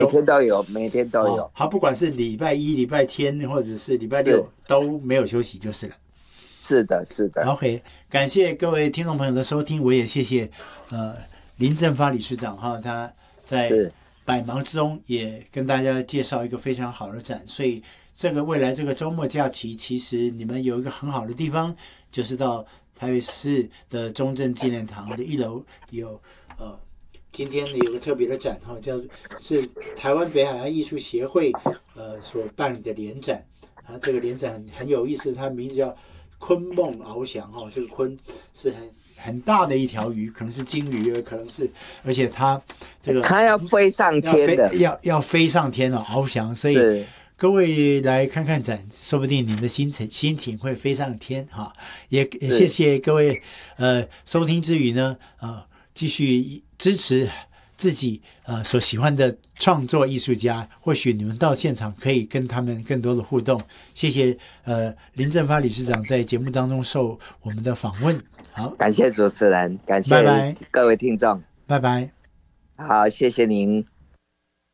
每天都有，每天都有。 他不管是礼拜一、礼拜天或者是礼拜六都没有休息就是了。 是的，是的。 OK， 感谢各位听众朋友的收听，我也谢谢林正发理事长哈，他在百忙之中也跟大家介绍一个非常好的展，所以这个未来这个周末假期，其实你们有一个很好的地方，就是到台北市的中正纪念堂的1楼有今天呢有个特别的展哈，是台湾北海岸艺术协会所办理的联展啊，这个联展很有意思，它名字叫鲲梦翱翔哈，这个鲲是很大的一条鱼，可能是金鱼，可能是，而且它这个它要飞上天的， 要飞上天哦，翱翔，所以各位来看看展，说不定你们的心情会飞上天哈。也谢谢各位收听之余呢继续支持自己所喜欢的创作艺术家，或许你们到现场可以跟他们更多的互动。谢谢林正发理事长在节目当中受我们的访问。好， 感谢主持人，感谢各位听众， 拜拜。 好，谢谢您。